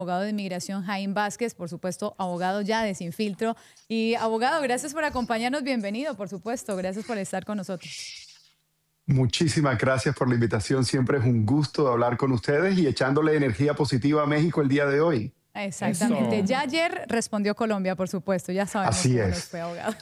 abogado de inmigración Jaime Vázquez, por supuesto, abogado ya de Sin Filtro. Y abogado, gracias por acompañarnos, bienvenido, por supuesto, gracias por estar con nosotros. Muchísimas gracias por la invitación. Siempre es un gusto hablar con ustedes y echándole energía positiva a México el día de hoy. Exactamente. Eso. Ya ayer respondió Colombia, por supuesto, ya sabemos Así cómo nos es. fue, abogado.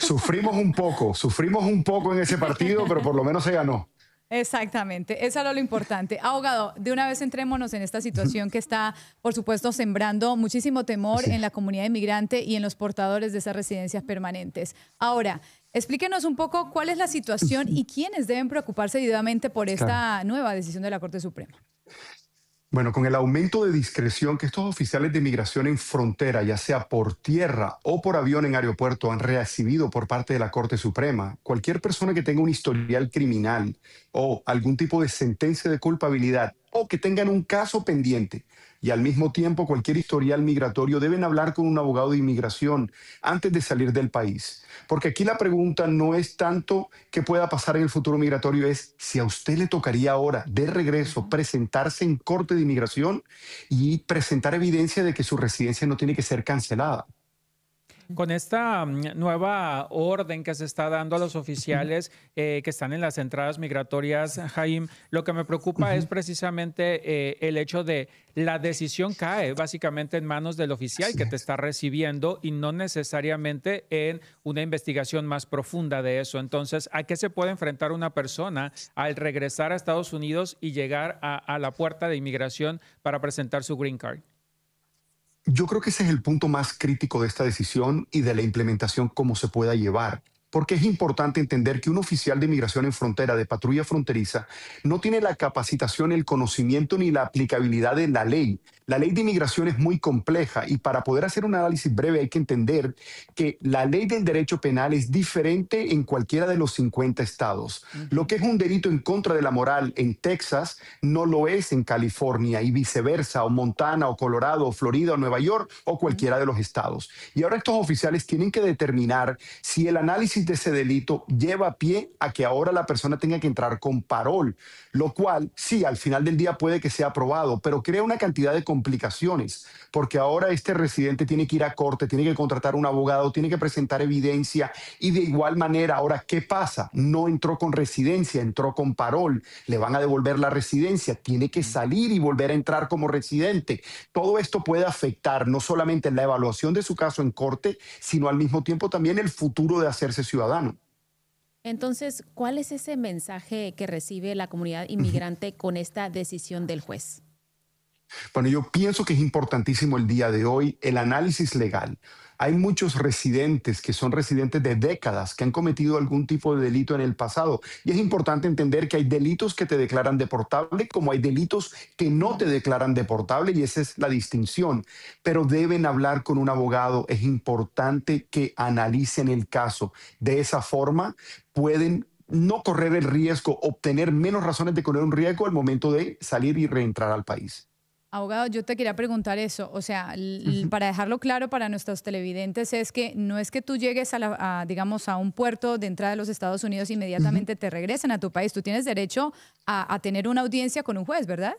Sufrimos un poco en ese partido, pero por lo menos se ganó. Exactamente, eso era lo importante. Abogado, de una vez entrémonos en esta situación que está, por supuesto, sembrando muchísimo temor Así en es. la comunidad inmigrante y en los portadores de esas residencias permanentes. Ahora, explíquenos un poco cuál es la situación y quiénes deben preocuparse debidamente por Claro. esta nueva decisión de la Corte Suprema. Bueno, con el aumento de discreción que estos oficiales de migración en frontera, ya sea por tierra o por avión en aeropuerto, han recibido por parte de la Corte Suprema, cualquier persona que tenga un historial criminal o algún tipo de sentencia de culpabilidad o que tengan un caso pendiente y al mismo tiempo cualquier historial migratorio deben hablar con un abogado de inmigración antes de salir del país. Porque aquí la pregunta no es tanto qué pueda pasar en el futuro migratorio, es si a usted le tocaría ahora de regreso presentarse en corte de inmigración y presentar evidencia de que su residencia no tiene que ser cancelada. Con esta nueva orden que se está dando a los oficiales que están en las entradas migratorias, Jaime, lo que me preocupa es precisamente el hecho de la decisión cae básicamente en manos del oficial Así que te es. está recibiendo y no necesariamente en una investigación más profunda de eso. Entonces, ¿a qué se puede enfrentar una persona al regresar a Estados Unidos y llegar a la puerta de inmigración para presentar su green card? Yo creo que ese es el punto más crítico de esta decisión y de la implementación, cómo se pueda llevar. Porque es importante entender que un oficial de migración en frontera, de patrulla fronteriza, no tiene la capacitación, el conocimiento ni la aplicabilidad de la ley. La ley de inmigración es muy compleja y para poder hacer un análisis breve hay que entender que la ley del derecho penal es diferente en cualquiera de los 50 estados. Lo Ujú. que es un delito en contra de la moral en Texas no lo es en California y viceversa, o Montana, o Colorado, o Florida, o Nueva York, o cualquiera de los estados. Y ahora estos oficiales tienen que determinar si el análisis de ese delito lleva a pie a que ahora la persona tenga que entrar con parol, lo cual sí, al final del día puede que sea aprobado, pero crea una cantidad de complicaciones, porque ahora este residente tiene que ir a corte, tiene que contratar un abogado, tiene que presentar evidencia y de igual manera, ahora, ¿qué pasa? No entró con residencia, entró con parol, le van a devolver la residencia, tiene que salir y volver a entrar como residente. Todo esto puede afectar no solamente la evaluación de su caso en corte, sino al mismo tiempo también el futuro de hacerse ciudadano. Entonces, ¿cuál es ese mensaje que recibe la comunidad Ujú. inmigrante con esta decisión del juez? Bueno, yo pienso que es importantísimo el día de hoy el análisis legal. Hay muchos residentes que son residentes de décadas que han cometido algún tipo de delito en el pasado y es importante entender que hay delitos que te declaran deportable como hay delitos que no te declaran deportable y esa es la distinción. Pero deben hablar con un abogado. Es importante que analicen el caso. De esa forma pueden no correr el riesgo, obtener menos razones de correr un riesgo al momento de salir y reentrar al país. Abogado, yo te quería preguntar eso, o sea, Ujú, para dejarlo claro para nuestros televidentes, es que no es que tú llegues digamos, a un puerto de entrada de los Estados Unidos e ujú. inmediatamente te regresen a tu país. Tú tienes derecho a tener una audiencia con un juez, ¿verdad?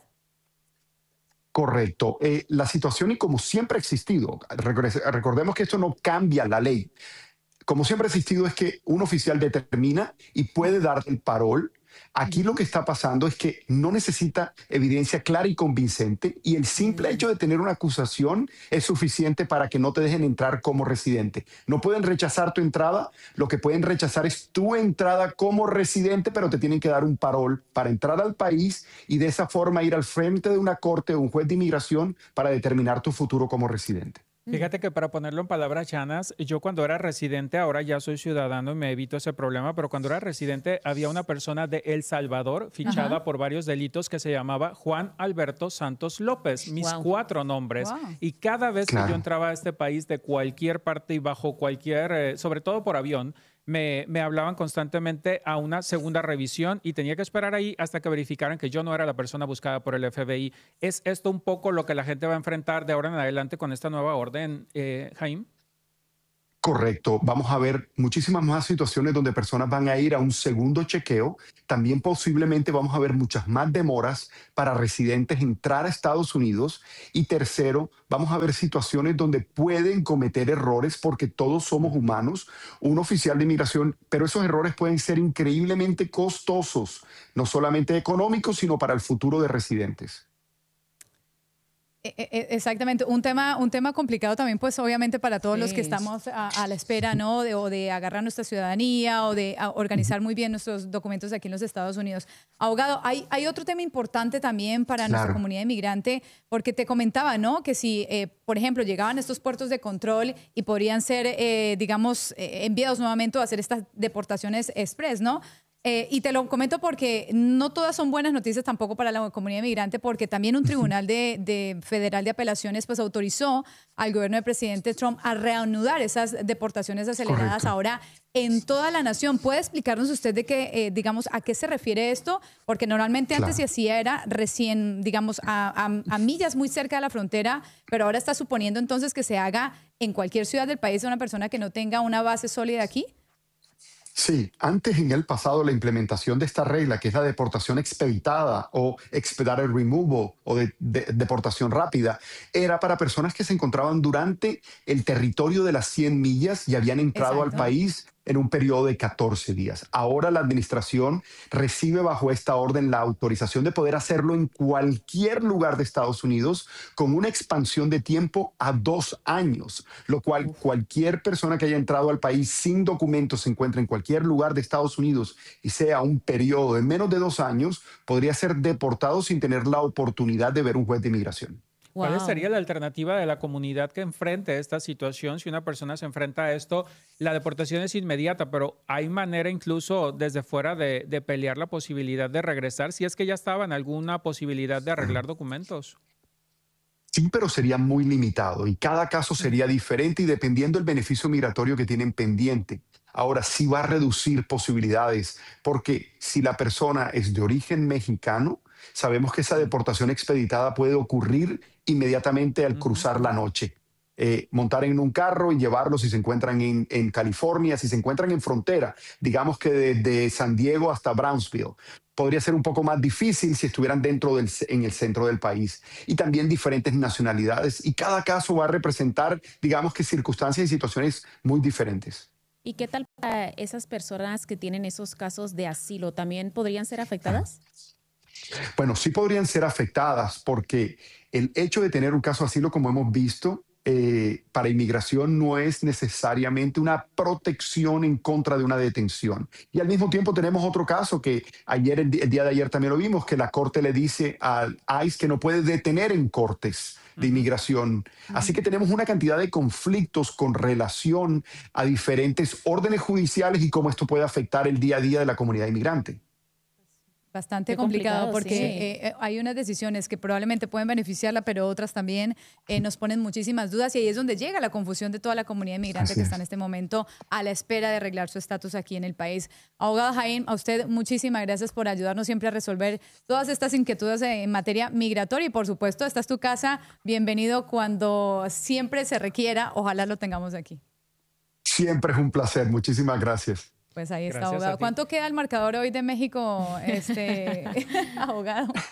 Correcto. La situación y como siempre ha existido, recordemos que esto no cambia la ley. Como siempre ha existido es que un oficial determina y puede dar el parol. Aquí lo Ujú. que está pasando es que no necesita evidencia clara y convincente y el simple Mm. hecho de tener una acusación es suficiente para que no te dejen entrar como residente. No pueden rechazar tu entrada, lo que pueden rechazar es tu entrada como residente, pero te tienen que dar un parol para entrar al país y de esa forma ir al frente de una corte o un juez de inmigración para determinar tu futuro como residente. Mm. Fíjate que para ponerlo en palabras llanas, yo cuando era residente, ahora ya soy ciudadano y me evito ese problema, pero cuando era residente había una persona de El Salvador Ajá. fichada por varios delitos que se llamaba Juan Alberto Santos López, mis Wow. 4 nombres. Wow. Y cada vez que yo Claro. entraba a este país de cualquier parte y bajo cualquier, sobre todo por avión, me hablaban constantemente a una segunda revisión y tenía que esperar ahí hasta que verificaran que yo no era la persona buscada por el FBI. ¿Es esto un poco lo que la gente va a enfrentar de ahora en adelante con esta nueva orden, Jaime? Correcto. Vamos a ver muchísimas más situaciones donde personas van a ir a un segundo chequeo. También posiblemente vamos a ver muchas más demoras para residentes entrar a Estados Unidos. Y tercero, vamos a ver situaciones donde pueden cometer errores porque todos somos humanos, un oficial de inmigración, pero esos errores pueden ser increíblemente costosos, no solamente económicos, sino para el futuro de residentes. Exactamente, un tema complicado también, pues obviamente para todos los que estamos a la espera, ¿no? De agarrar nuestra ciudadanía o de organizar muy bien nuestros documentos aquí en los Estados Unidos. Abogado, hay otro tema importante también para nuestra comunidad inmigrante, porque te comentaba, ¿no? Que si, por ejemplo, llegaban estos puertos de control y podrían ser, digamos, enviados nuevamente a hacer estas deportaciones express, ¿no? Y te lo comento porque no todas son buenas noticias tampoco para la comunidad inmigrante, porque también un tribunal federal de apelaciones pues autorizó al gobierno del presidente Trump a reanudar esas deportaciones aceleradas ahora en toda la nación. ¿Puede explicarnos usted de qué, digamos, a qué se refiere esto? Porque normalmente antes se hacía era recién, digamos, a millas muy cerca de la frontera, pero ahora está suponiendo entonces que se haga en cualquier ciudad del país de una persona que no tenga una base sólida aquí. Sí, antes en el pasado la implementación de esta regla, que es la deportación expeditada o expedited removal o deportación rápida, era para personas que se encontraban durante el territorio de las 100 millas y habían entrado al país en un periodo de 14 días. Ahora la administración recibe bajo esta orden la autorización de poder hacerlo en cualquier lugar de Estados Unidos con una expansión de tiempo a 2 años, lo cual cualquier persona que haya entrado al país sin documentos se encuentre en cualquier lugar de Estados Unidos y sea un periodo de menos de 2 años, podría ser deportado sin tener la oportunidad de ver un juez de inmigración. ¿Cuál sería la alternativa de la comunidad que enfrente esta situación? Si una persona se enfrenta a esto, la deportación es inmediata, pero ¿hay manera incluso desde fuera de pelear la posibilidad de regresar si es que ya estaba en alguna posibilidad de arreglar documentos? Sí, pero sería muy limitado y cada caso sería diferente y dependiendo del beneficio migratorio que tienen pendiente. Ahora sí va a reducir posibilidades porque si la persona es de origen mexicano, sabemos que esa deportación expeditada puede ocurrir inmediatamente al cruzar la noche. Montar en un carro y llevarlos si se encuentran en California, si se encuentran en frontera, digamos que desde San Diego hasta Brownsville. Podría ser un poco más difícil si estuvieran en el centro del país. Y también diferentes nacionalidades. Y cada caso va a representar, digamos que circunstancias y situaciones muy diferentes. ¿Y qué tal para esas personas que tienen esos casos de asilo? ¿También podrían ser afectadas? Bueno, sí podrían ser afectadas porque el hecho de tener un caso de asilo, como hemos visto, para inmigración no es necesariamente una protección en contra de una detención. Y al mismo tiempo tenemos otro caso que el día de ayer también lo vimos, que la Corte le dice al ICE que no puede detener en cortes de inmigración. Así que tenemos una cantidad de conflictos con relación a diferentes órdenes judiciales y cómo esto puede afectar el día a día de la comunidad inmigrante. Bastante complicado porque hay unas decisiones que probablemente pueden beneficiarla, pero otras también nos ponen muchísimas dudas y ahí es donde llega la confusión de toda la comunidad inmigrante que está en este momento a la espera de arreglar su estatus aquí en el país. Abogado Haim, a usted muchísimas gracias por ayudarnos siempre a resolver todas estas inquietudes en materia migratoria y por supuesto, esta es tu casa. Bienvenido cuando siempre se requiera. Ojalá lo tengamos aquí. Siempre es un placer. Muchísimas gracias. Pues ahí está, abogado. ¿Cuánto queda el marcador hoy de México, abogado?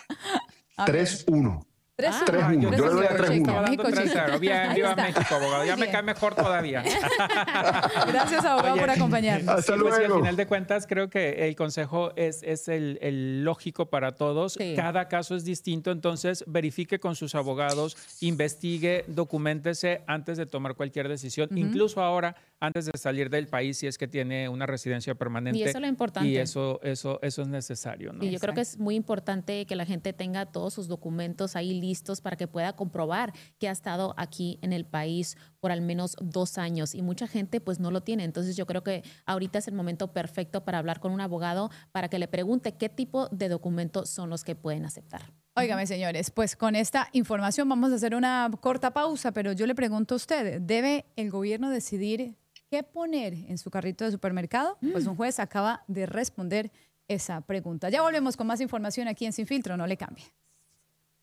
3-1. 3-1. Yo le doy a 3-1. Bien, viva México, abogado. Ya me cae mejor todavía. Gracias, abogado, por acompañarnos. Hasta luego. Pues, al final de cuentas, creo que el consejo es el lógico para todos. Sí. Cada caso es distinto, entonces verifique con sus abogados, investigue, documéntese antes de tomar cualquier decisión, incluso ahora, antes de salir del país, si es que tiene una residencia permanente. Y eso es lo importante. Y eso es necesario, ¿no? Y yo creo que es muy importante que la gente tenga todos sus documentos ahí listos para que pueda comprobar que ha estado aquí en el país por al menos 2 años y mucha gente pues no lo tiene. Entonces yo creo que ahorita es el momento perfecto para hablar con un abogado para que le pregunte qué tipo de documentos son los que pueden aceptar. Óigame, señores, pues con esta información vamos a hacer una corta pausa, pero yo le pregunto a usted, ¿debe el gobierno decidir qué poner en su carrito de supermercado? Pues un juez acaba de responder esa pregunta. Ya volvemos con más información aquí en Sin Filtro, no le cambie.